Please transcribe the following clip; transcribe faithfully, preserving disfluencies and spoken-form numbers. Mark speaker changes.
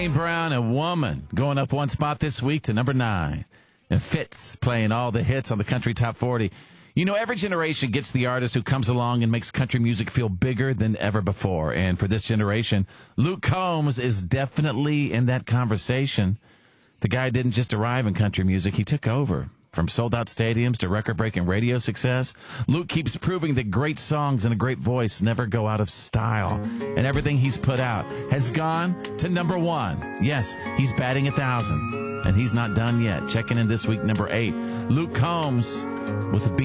Speaker 1: Kane Brown, A Woman, going up one spot this week to number nine. And Fitz playing all the hits on the Country Top forty. You know, every generation gets the artist who comes along and makes country music feel bigger than ever before. And for this generation, Luke Combs is definitely in that conversation. The guy didn't just arrive in country music, he took over. From sold-out stadiums to record-breaking radio success, Luke keeps proving that great songs and a great voice never go out of style. And everything he's put out has gone to number one. Yes, he's batting a thousand, and he's not done yet. Checking in this week, number eight, Luke Combs with the